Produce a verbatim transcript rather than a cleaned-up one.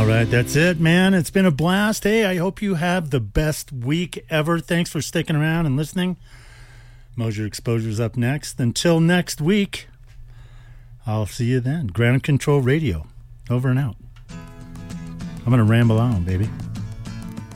All right, that's it, man. It's been a blast. Hey, I hope you have the best week ever. Thanks for sticking around and listening. Mosier Exposure's up next. Until next week, I'll see you then. Ground Control Radio. Over and out. I'm going to ramble on, baby.